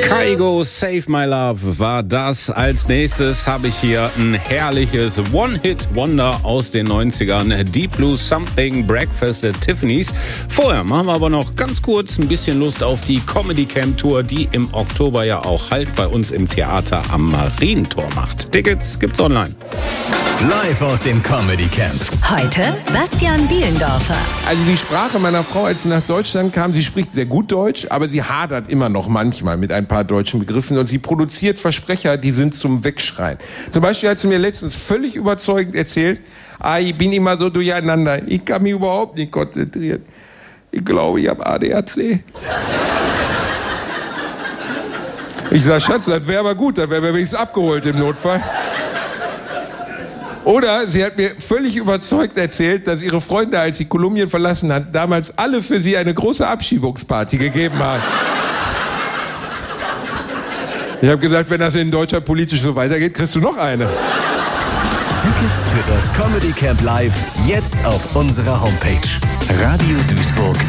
Kygo, Save My Love war das. Als nächstes habe ich hier ein herrliches One-Hit-Wonder aus den 90ern. Deep Blue Something, Breakfast at Tiffany's. Vorher machen wir aber noch ganz kurz ein bisschen Lust auf die Comedy Camp Tour, die im Oktober ja auch Halt bei uns im Theater am Marientor macht. Tickets gibt's online. Live aus dem Comedy Camp. Heute Bastian Bielendorfer. Also die Sprache meiner Frau, als sie nach Deutschland kam, sie spricht sehr gut Deutsch, aber sie hadert immer noch manchmal mit ein paar deutschen Begriffen und sie produziert Versprecher, die sind zum Wegschreien. Zum Beispiel hat sie mir letztens völlig überzeugend erzählt, ich bin immer so durcheinander, ich kann mich überhaupt nicht konzentrieren. Ich glaube, ich habe ADHC. Ich sag, Schatz, das wäre aber gut, dann wären wir wenigstens abgeholt im Notfall. Oder sie hat mir völlig überzeugt erzählt, dass ihre Freunde, als sie Kolumbien verlassen hat, damals alle für sie eine große Abschiebungsparty gegeben haben. Ich habe gesagt, wenn das in Deutschland politisch so weitergeht, kriegst du noch eine. Tickets für das Comedy Camp Live jetzt auf unserer Homepage radioduisburg.de.